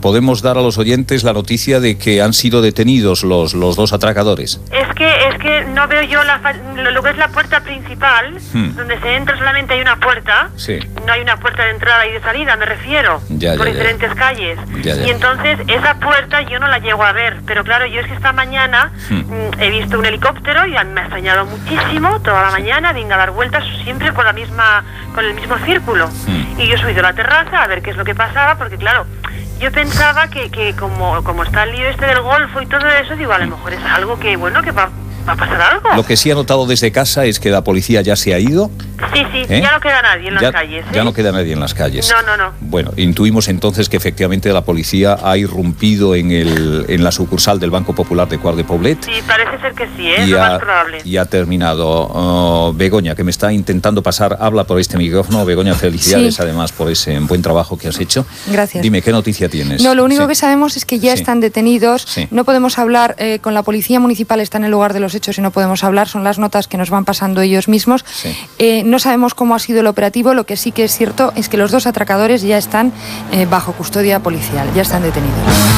podemos dar a los oyentes la noticia de que han sido detenidos los dos atracadores. Es que no veo yo lo que es la puerta principal, donde se entra solamente hay una puerta. Sí. No hay una puerta de entrada y de salida, me refiero, por diferentes calles. Y entonces esa puerta yo no la llego a ver, pero claro, yo es que esta mañana he visto un helicóptero y me ha extrañado muchísimo, toda la mañana, vine a dar vueltas siempre con el mismo círculo. Y yo he subido a la terraza a ver qué es lo que pasaba, porque claro, yo pensaba que como está el lío este del Golfo y todo eso, digo, a lo mejor es algo que, bueno, que va a pasar algo. Lo que sí ha notado desde casa es que la policía ya se ha ido. Sí, ya no queda nadie en las calles. Ya no queda nadie en las calles. No. Bueno, intuimos entonces que efectivamente la policía ha irrumpido en la sucursal del Banco Popular de Quart de Poblet. Sí, parece ser que sí, es lo más probable. Y ha terminado. Begoña, que me está intentando pasar, habla por este micrófono. Begoña, felicidades además por ese buen trabajo que has hecho. Gracias. Dime, ¿qué noticia tienes? No, lo único que sabemos es que ya están detenidos. No podemos hablar con la policía municipal, está en el lugar de los hechos y no podemos hablar, son las notas que nos van pasando ellos mismos. No sabemos cómo ha sido el operativo, lo que sí que es cierto es que los dos atracadores ya están bajo custodia policial, ya están detenidos.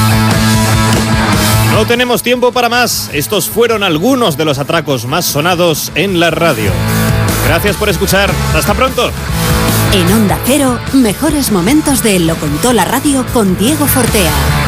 No tenemos tiempo para más. Estos fueron algunos de los atracos más sonados en la radio. Gracias por escuchar. Hasta pronto. En Onda Cero, mejores momentos de Lo Contó la Radio con Diego Fortea.